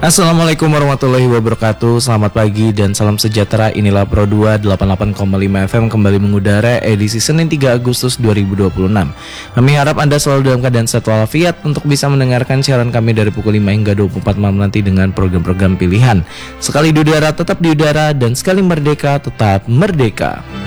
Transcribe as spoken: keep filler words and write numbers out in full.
Assalamualaikum warahmatullahi wabarakatuh. Selamat pagi dan salam sejahtera. Inilah Pro dua delapan puluh delapan koma lima F M kembali mengudara edisi Senin tiga Agustus dua ribu dua puluh enam. Kami harap Anda selalu dalam keadaan sehat walafiat untuk bisa mendengarkan siaran kami dari pukul lima hingga dua puluh empat malam nanti dengan program-program pilihan. Sekali di udara tetap di udara dan sekali merdeka tetap merdeka.